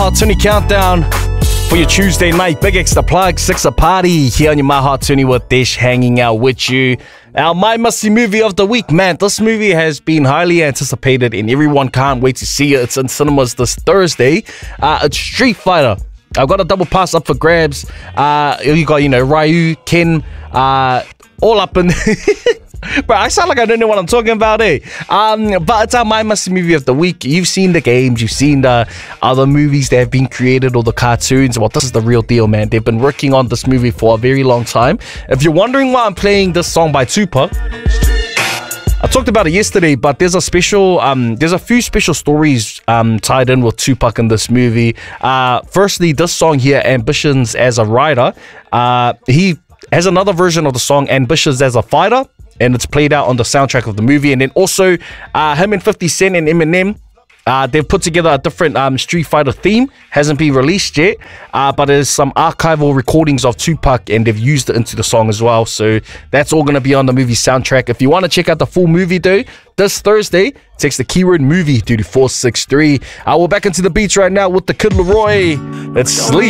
Hot 20 countdown for your Tuesday night. Big extra plug, 6 a party here on your My Hot 20 with Dish, hanging out with you. Our My Must See movie of the week, man. This movie has been highly anticipated and everyone can't wait to see it. It's in cinemas this Thursday. It's Street Fighter. I've got a double pass up for grabs. You got, Ryu, Ken, all up in... Bro, I sound like I don't know what I'm talking about, eh? But it's our My Must See movie of the week. You've seen the games, you've seen the other movies that have been created or the cartoons. Well, this is the real deal, man. They've been working on this movie for a very long time. If you're wondering why I'm playing this song by Tupac, I talked about it yesterday, but there's a few special stories tied in with Tupac in this movie. Firstly, this song here, Ambitions as a Writer, he has another version of the song, Ambitions as a Fighter, and it's played out on the soundtrack of the movie. And then also, him and 50 Cent and Eminem, they've put together a different Street Fighter theme. Hasn't been released yet, but there's some archival recordings of Tupac, and they've used it into the song as well. So that's all going to be on the movie soundtrack. If you want to check out the full movie, though, this Thursday, text the keyword movie to 463. We're back into the beats right now with the Kid Laroi. Let's sleep.